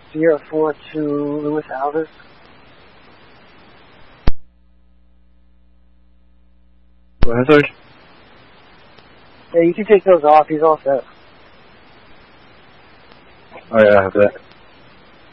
Sierra 4 to Lewis Alvis. Go ahead, Sarge. Yeah, you can take those off. He's all set. Oh yeah, I have that.